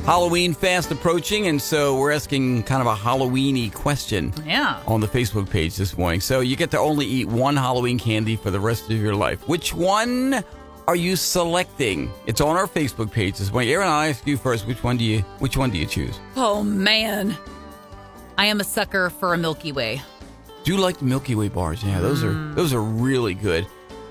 Halloween fast approaching, and so we're asking kind of a Halloween-y question on the Facebook page this morning. So you get to only eat one Halloween candy for the rest of your life. Which one are you selecting? It's on our Facebook page this morning. Aaron, I'll ask you first. Which one do you choose? Oh, man. I am a sucker for a Milky Way. Do you like the Milky Way bars? Yeah, those are really good.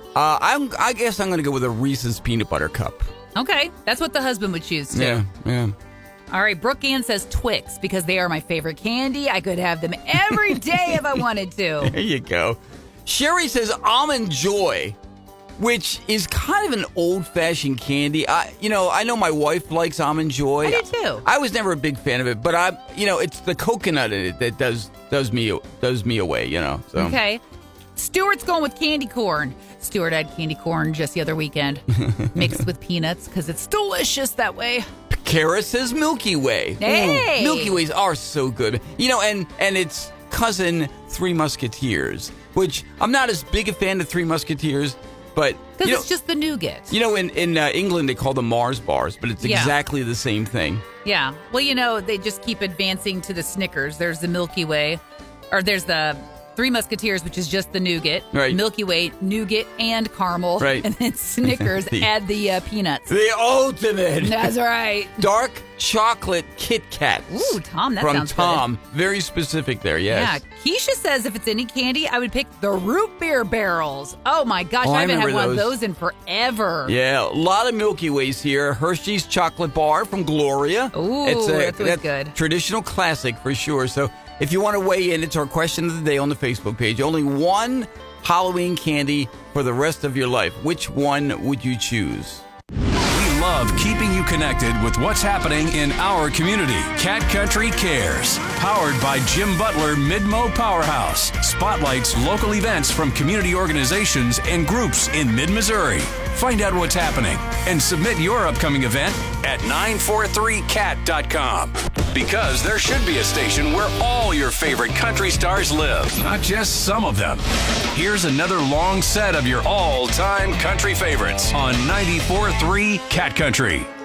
I guess I'm going to go with a Reese's Peanut Butter Cup. Okay, that's what the husband would choose, too. Yeah. All right, Brooke Ann says Twix because they are my favorite candy. I could have them every day if I wanted to. There you go. Sherry says Almond Joy, which is kind of an old-fashioned candy. I know my wife likes Almond Joy. I do too. I was never a big fan of it, but it's the coconut in it that does me away. So. Okay. Stuart's going with candy corn. Stuart had candy corn just the other weekend, mixed with peanuts because it's delicious that way. Kara says Milky Way. Hey! Milky Ways are so good. And its cousin, Three Musketeers, which I'm not as big a fan of Three Musketeers, but... Because it's just the nougat. In England, they call them Mars bars, but it's exactly the same thing. Yeah. Well, they just keep advancing to the Snickers. There's the Milky Way, or there's the... Three Musketeers, which is just the nougat. Right. Milky Way, nougat, and caramel. Right. And then Snickers, add the peanuts. The ultimate. That's right. Dark chocolate Kit Kats. Ooh, Tom, that sounds good. From Tom. Very specific there, yes. Yeah. Keisha says if it's any candy, I would pick the root beer barrels. Oh, my gosh. I haven't had one of those in forever. Yeah. A lot of Milky Ways here. Hershey's chocolate bar from Gloria. Ooh, that's good. Traditional classic for sure. So... if you want to weigh in, it's our question of the day on the Facebook page. Only one Halloween candy for the rest of your life. Which one would you choose? We love keeping you connected with what's happening in our community. Cat Country Cares. Powered by Jim Butler Mid-Mo Powerhouse. Spotlights local events from community organizations and groups in mid-Missouri. Find out what's happening and submit your upcoming event at 943cat.com. Because there should be a station where all your favorite country stars live, not just some of them. Here's another long set of your all-time country favorites on 94.3 Cat Country.